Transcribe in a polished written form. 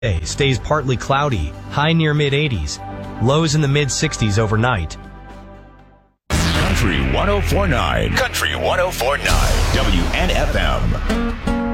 Day stays partly cloudy, high near mid-80s, lows in the mid-60s overnight. Country 104.9. Country 104.9. WNFM.